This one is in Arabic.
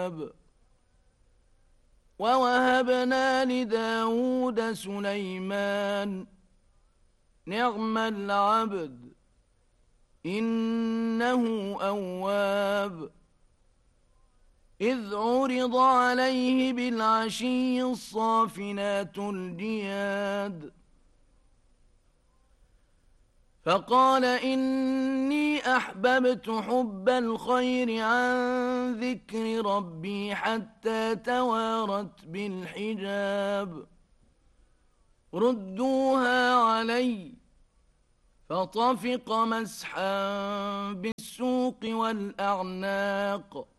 أواب. ووهبنا لداود سليمان نعم العبد إنه أواب. إذ عرض عليه بالعشي الصافنات الجياد فقال إني أحببت حب الخير عن ذكر ربي حتى توارت بالحجاب. ردوها علي فطفق مسحا بالسوق والأعناق